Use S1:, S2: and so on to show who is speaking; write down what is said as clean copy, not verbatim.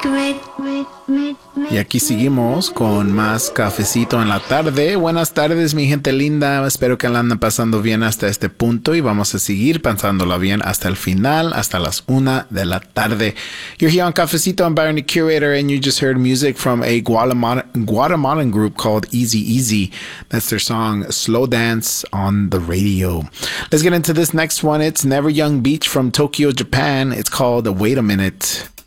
S1: Y aquí seguimos con más cafecito en la tarde. Buenas tardes, mi gente linda. Espero que la andan pasando bien hasta este punto y vamos a seguir pasándola bien hasta el final, hasta las 1 de la tarde. You're here on Cafecito. I'm Byron the Curator, and you just heard music from a Guatemalan group called Easy Easy. That's their song Slow Dance on the radio. Let's get into this next one. It's Never Young Beach from Tokyo, Japan. It's called Wait a Minute.